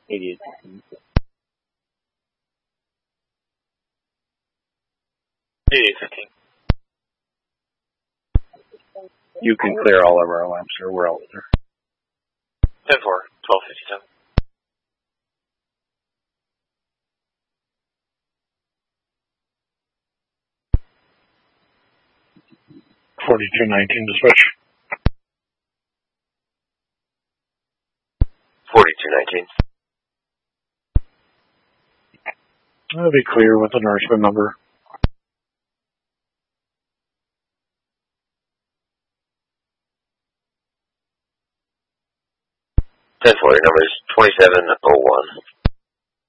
8815. 8815. You can clear all of our alarms, sir. We're out there. 10-4, 1257. $4219 to switch. 4219. That'll be clear with the nourishment number. Your number is 2701.